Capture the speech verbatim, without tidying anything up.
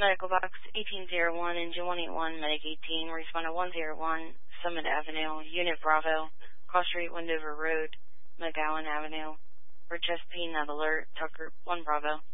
Medical Box eighteen oh one, Engine one eighty-one, Medic eighteen, respond to one oh one, Summit Avenue, Unit Bravo, Cross Street, Wendover Road, McGowan Avenue, for chest pain, not alert, Tucker one Bravo.